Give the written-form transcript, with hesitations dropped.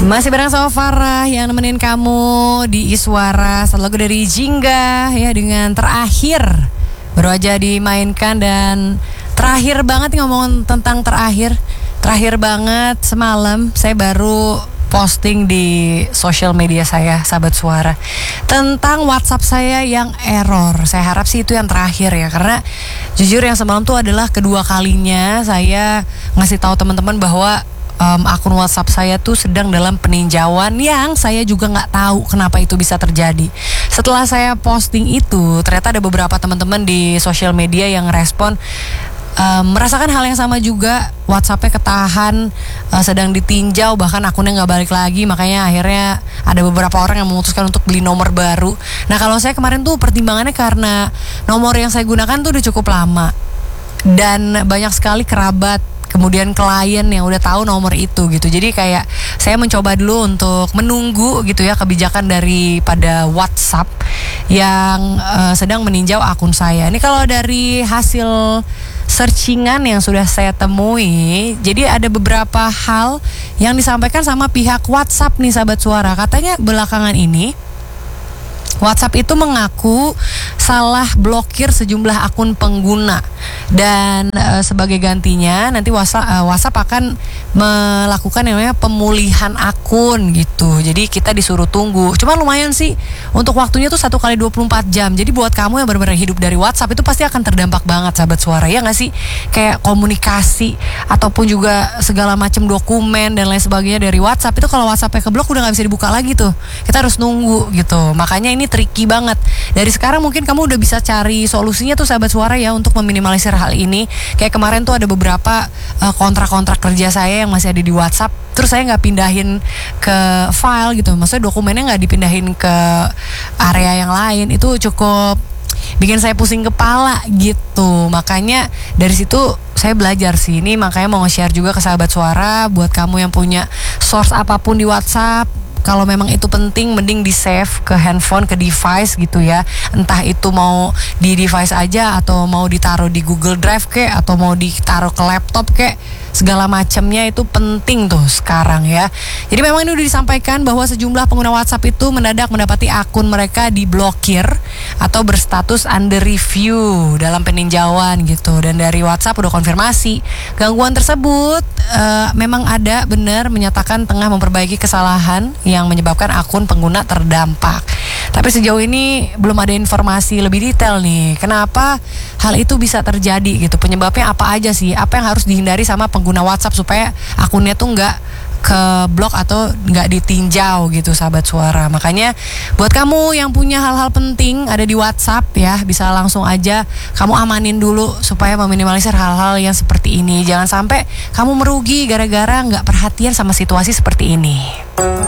Masih bareng sama Farah yang nemenin kamu di Iswara. Satu lagu dari Jingga ya, dengan Terakhir. Baru aja dimainkan dan terakhir banget nih, ngomong tentang terakhir. Terakhir banget semalam saya baru posting di sosial media saya, sahabat Suara, tentang WhatsApp saya yang error. Saya harap sih itu yang terakhir ya, karena jujur yang semalam tuh adalah kedua kalinya saya ngasih tahu teman-teman bahwa akun WhatsApp saya tuh sedang dalam peninjauan, yang saya juga nggak tahu kenapa itu bisa terjadi. Setelah saya posting itu, ternyata ada beberapa teman-teman di sosial media yang respon merasakan hal yang sama juga. WhatsAppnya ketahan, sedang ditinjau, bahkan akunnya nggak balik lagi. Makanya akhirnya ada beberapa orang yang memutuskan untuk beli nomor baru. Nah, kalau saya kemarin tuh pertimbangannya karena nomor yang saya gunakan tuh udah cukup lama, dan banyak sekali kerabat kemudian klien yang udah tahu nomor itu gitu. Jadi kayak saya mencoba dulu untuk menunggu gitu ya kebijakan daripada WhatsApp yang sedang meninjau akun saya. Ini kalau dari hasil searchingan yang sudah saya temui, jadi ada beberapa hal yang disampaikan sama pihak WhatsApp nih, sahabat Suara. Katanya belakangan ini WhatsApp itu mengaku salah blokir sejumlah akun pengguna, dan sebagai gantinya nanti WhatsApp akan melakukan yang namanya pemulihan akun gitu. Jadi kita disuruh tunggu. Cuma lumayan sih, untuk waktunya tuh 1x24 jam. Jadi buat kamu yang benar-benar hidup dari WhatsApp itu pasti akan terdampak banget, sahabat Suara, ya nggak sih? Kayak komunikasi ataupun juga segala macam dokumen dan lain sebagainya dari WhatsApp itu, kalau WhatsAppnya keblok udah nggak bisa dibuka lagi tuh. Kita harus nunggu gitu. Makanya ini tricky banget. Dari sekarang mungkin kamu udah bisa cari solusinya tuh, sahabat Suara, ya, untuk meminimalisir hal ini. Kayak kemarin tuh ada beberapa kontrak-kontrak kerja saya yang masih ada di WhatsApp, terus saya nggak pindahin ke file gitu. Maksudnya dokumennya nggak dipindahin ke area yang lain. Itu cukup bikin saya pusing kepala gitu. Makanya dari situ saya belajar sih. Ini makanya mau nge-share juga ke sahabat Suara, buat kamu yang punya source apapun di WhatsApp, kalau memang itu penting, mending di save ke handphone, ke device gitu ya. Entah itu mau di device aja, atau mau ditaruh di Google Drive kek, atau mau ditaruh ke laptop kek, segala macamnya itu penting tuh sekarang ya. Jadi memang ini udah disampaikan bahwa sejumlah pengguna WhatsApp itu mendadak mendapati akun mereka diblokir atau berstatus under review dalam peninjauan gitu. Dan dari WhatsApp udah konfirmasi gangguan tersebut memang ada, benar, menyatakan tengah memperbaiki kesalahan yang menyebabkan akun pengguna terdampak. Tapi sejauh ini belum ada informasi lebih detail nih, kenapa hal itu bisa terjadi gitu. Penyebabnya apa aja sih? Apa yang harus dihindari sama pengguna WhatsApp supaya akunnya tuh nggak ke blok atau nggak ditinjau gitu, sahabat Suara. Makanya buat kamu yang punya hal-hal penting ada di WhatsApp ya, bisa langsung aja kamu amanin dulu supaya meminimalisir hal-hal yang seperti ini. Jangan sampai kamu merugi gara-gara nggak perhatian sama situasi seperti ini.